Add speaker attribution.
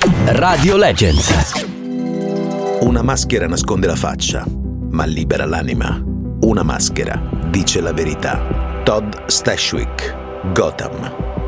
Speaker 1: Radio Legends.
Speaker 2: Una maschera nasconde la faccia, ma libera l'anima. Una maschera dice la verità. Todd Stashwick, Gotham.